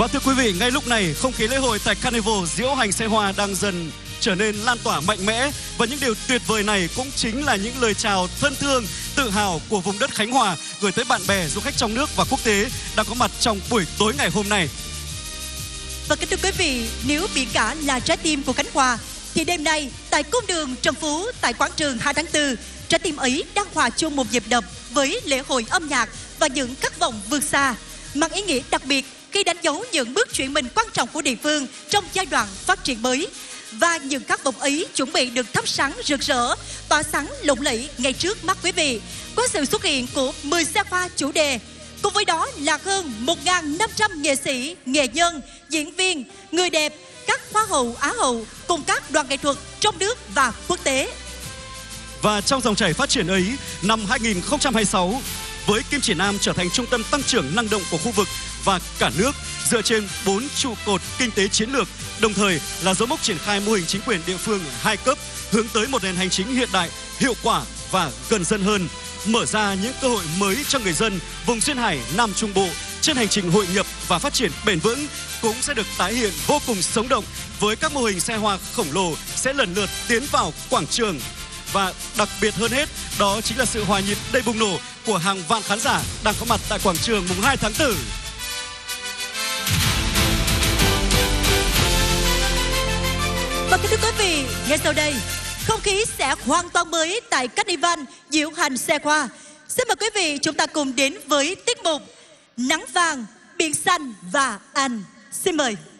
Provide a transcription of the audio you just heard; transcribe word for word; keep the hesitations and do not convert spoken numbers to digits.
Và thưa quý vị, ngay lúc này không khí lễ hội tại Carnival diễu hành xe hoa đang dần trở nên lan tỏa mạnh mẽ. Và những điều tuyệt vời này cũng chính là những lời chào thân thương, tự hào của vùng đất Khánh Hòa gửi tới bạn bè, du khách trong nước và quốc tế đang có mặt trong buổi tối ngày hôm nay. Và kính thưa quý vị, nếu biển cả là trái tim của Khánh Hòa thì đêm nay tại cung đường Trần Phú, tại quảng trường hai tháng tư, trái tim ấy đang hòa chung một nhịp đập với lễ hội âm nhạc và những khát vọng vượt xa, mang ý nghĩa đặc biệt khi đánh dấu những bước chuyển mình quan trọng của địa phương trong giai đoạn phát triển mới. Và những khát vọng ấy chuẩn bị được thắp sáng rực rỡ, tỏa sáng lộng lẫy ngay trước mắt quý vị. Có sự xuất hiện của mười xe hoa chủ đề, cùng với đó là hơn một nghìn năm trăm nghệ sĩ, nghệ nhân, diễn viên, người đẹp, các hoa hậu, á hậu cùng các đoàn nghệ thuật trong nước và quốc tế. Và trong dòng chảy phát triển ấy, năm hai nghìn không trăm hai mươi sáu, với Kim Chỉ Nam trở thành trung tâm tăng trưởng năng động của khu vực và cả nước dựa trên bốn trụ cột kinh tế chiến lược, đồng thời là dấu mốc triển khai mô hình chính quyền địa phương hai cấp hướng tới một nền hành chính hiện đại, hiệu quả và gần dân hơn, mở ra những cơ hội mới cho người dân vùng duyên hải Nam Trung Bộ trên hành trình hội nhập và phát triển bền vững cũng sẽ được tái hiện vô cùng sống động với các mô hình xe hoa khổng lồ sẽ lần lượt tiến vào quảng trường. Và đặc biệt hơn hết, đó chính là sự hòa nhịp đầy bùng nổ của hàng vạn khán giả đang có mặt tại quảng trường mùng hai tháng tư. Và kính thưa quý vị, ngay sau đây, không khí sẽ hoàn toàn mới tại Carnival diễu hành xe hoa. Xin mời quý vị chúng ta cùng đến với tiết mục Nắng vàng, biển xanh và anh. Xin mời.